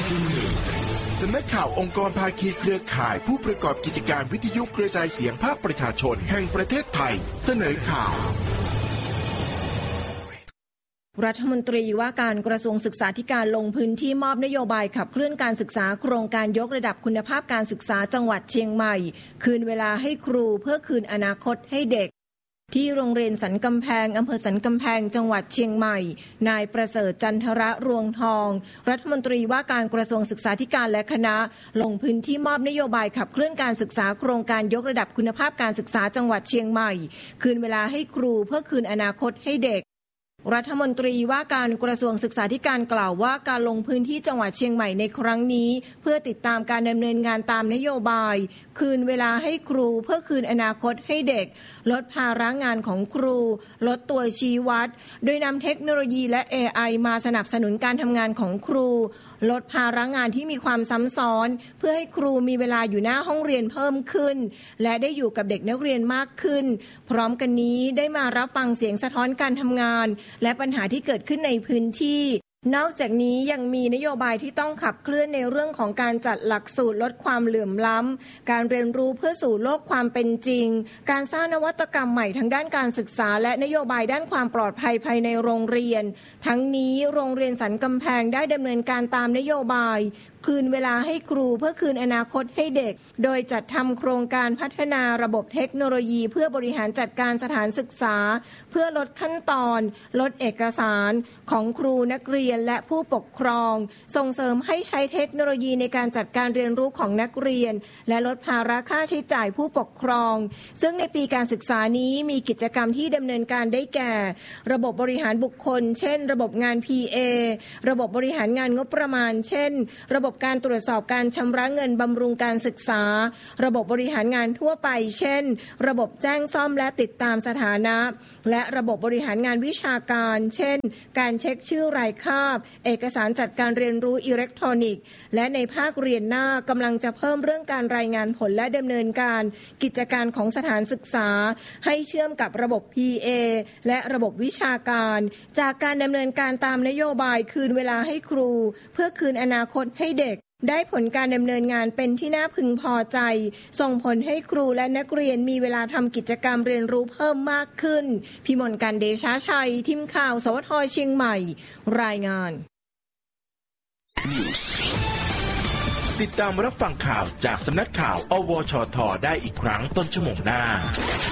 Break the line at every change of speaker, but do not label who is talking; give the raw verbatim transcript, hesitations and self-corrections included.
จุดหนึ่งสำนักข่าวองค์กรภาคีเครือข่ายผู้ประกอบกิจการวิทยุกระจายเสียงภาคประชาชนแห่งประเทศไทยเสนอข่าว
รัฐมนตรีว่าการกระทรวงศึกษาธิการลงพื้นที่มอบนโยบายขับเคลื่อนการศึกษาโครงการยกระดับคุณภาพการศึกษาจังหวัดเชียงใหม่คืนเวลาให้ครูเพื่อคืนอนาคตให้เด็กที่โรงเรียนสันกำแพงอำเภอสันกำแพงจังหวัดเชียงใหม่นายประเสริฐจันทระรวงทองรัฐมนตรีว่าการกระทรวงศึกษาธิการและคณะลงพื้นที่มอบนโยบายขับเคลื่อนการศึกษาโครงการยกระดับคุณภาพการศึกษาจังหวัดเชียงใหม่คืนเวลาให้ครูเพื่อคืนอนาคตให้เด็กรัฐมนตรีว่าการกระทรวงศึกษาธิการกล่าวว่าการลงพื้นที่จังหวัดเชียงใหม่ในครั้งนี้เพื่อติดตามการดำเนินงานตามนโยบายคืนเวลาให้ครูเพื่อคืนอนาคตให้เด็กลดภาระงานของครูลดตัวชี้วัดโดยนำเทคโนโลยีและ เอ ไอ มาสนับสนุนการทำงานของครูลดภาระงานที่มีความซ้ำซ้อนเพื่อให้ครูมีเวลาอยู่หน้าห้องเรียนเพิ่มขึ้นและได้อยู่กับเด็กนักเรียนมากขึ้นพร้อมกันนี้ได้มารับฟังเสียงสะท้อนการทำงานและปัญหาที่เกิดขึ้นในพื้นที่นอกจากนี้ยังมีนโยบายที่ต้องขับเคลื่อนในเรื่องของการจัดหลักสูตรลดความเหลื่อมล้ำการเรียนรู้เพื่อสู่โลกความเป็นจริงการสร้างนวัตกรรมใหม่ทางด้านการศึกษาและนโยบายด้านความปลอดภัยภายในโรงเรียนทั้งนี้โรงเรียนสันกำแพงได้ดำเนินการตามนโยบายคืนเวลาให้ครูเพื่อคืนอนาคตให้เด็กโดยจัดทำโครงการพัฒนาระบบเทคโนโลยีเพื่อบริหารจัดการสถานศึกษาเพื่อลดขั้นตอนลดเอกสารของครูนักเรียนและผู้ปกครองส่งเสริมให้ใช้เทคโนโลยีในการจัดการเรียนรู้ของนักเรียนและลดภาระค่าใช้จ่ายผู้ปกครองซึ่งในปีการศึกษานี้มีกิจกรรมที่ดำเนินการได้แก่ระบบบริหารบุคคลเช่นระบบงาน พี เอ ระบบบริหารงานงบประมาณเช่นระบบการตรวจสอบการชำระเงินบำรุงการศึกษาระบบบริหารงานทั่วไปเช่นระบบแจ้งซ่อมและติดตามสถานะและระบบบริหารงานวิชาการเช่นการเช็คชื่อรายคาบเอกสารจัดการเรียนรู้อิเล็กทรอนิกส์และในภาคเรียนหน้ากำลังจะเพิ่มเรื่องการรายงานผลและดำเนินการกิจการของสถานศึกษาให้เชื่อมกับระบบ พี เอ และระบบวิชาการจากการดำเนินการตามนโยบายคืนเวลาให้ครูเพื่อคืนอนาคตให้เด็กได้ผลการดำเนินงานเป็นที่น่าพึงพอใจส่งผลให้ครูและนักเรียนมีเวลาทำกิจกรรมเรียนรู้เพิ่มมากขึ้นพิมลกันเดชาชัยทีมข่าวสวทเชียงใหม่รายงาน
ติดตามรับฟังข่าวจากสำนักข่าวอวชทได้อีกครั้งต้นชั่วโมงหน้า